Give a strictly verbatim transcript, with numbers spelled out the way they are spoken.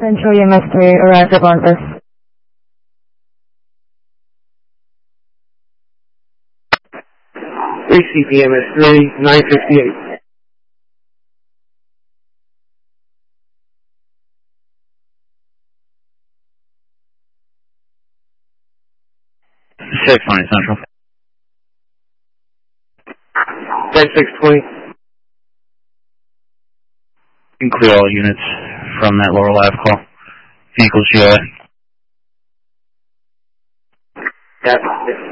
Central E M S three, arrived at Barnabas. three C P M S three, nine fifty-eight. six twenty Central. ten six twenty. You can clear all units from that Laurel Ave call. Vehicles G I A. Yeah.